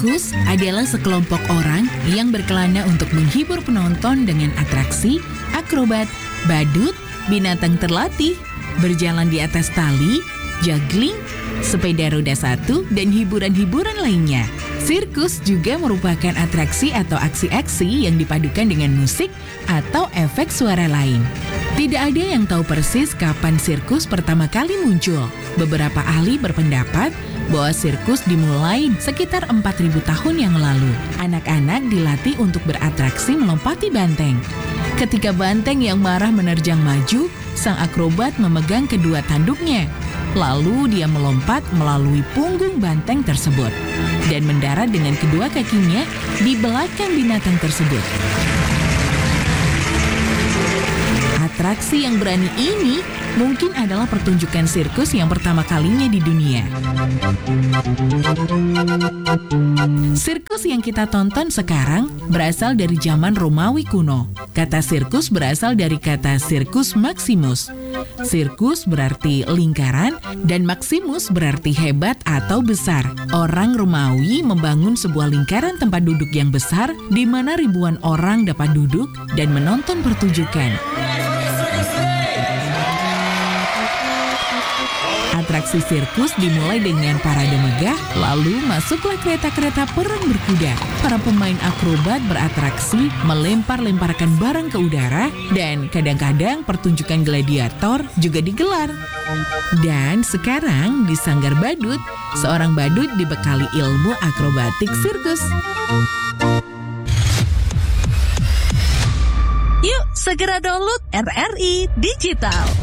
Sirkus adalah sekelompok orang yang berkelana untuk menghibur penonton dengan atraksi, akrobat, badut, binatang terlatih, berjalan di atas tali, juggling, sepeda roda 1, dan hiburan-hiburan lainnya. Sirkus juga merupakan atraksi atau aksi-aksi yang dipadukan dengan musik atau efek suara lain. Tidak ada yang tahu persis kapan sirkus pertama kali muncul. Beberapa ahli berpendapat bahwa sirkus dimulai sekitar 4.000 tahun yang lalu. Anak-anak dilatih untuk beratraksi melompati banteng. Ketika banteng yang marah menerjang maju, sang akrobat memegang kedua tanduknya. Lalu dia melompat melalui punggung banteng tersebut dan mendarat dengan kedua kakinya di belakang binatang tersebut. Atraksi yang berani ini mungkin adalah pertunjukan sirkus yang pertama kalinya di dunia. Sirkus yang kita tonton sekarang berasal dari zaman Romawi kuno. Kata sirkus berasal dari kata Circus Maximus. Sirkus berarti lingkaran dan Maximus berarti hebat atau besar. Orang Romawi membangun sebuah lingkaran tempat duduk yang besar di mana ribuan orang dapat duduk dan menonton pertunjukan. Atraksi sirkus dimulai dengan parade megah, lalu masuklah kereta-kereta perang berkuda. Para pemain akrobat beratraksi melempar-lemparkan barang ke udara, dan kadang-kadang pertunjukan gladiator juga digelar. Dan sekarang di Sanggar Badut, seorang badut dibekali ilmu akrobatik sirkus. Yuk segera download RRI Digital.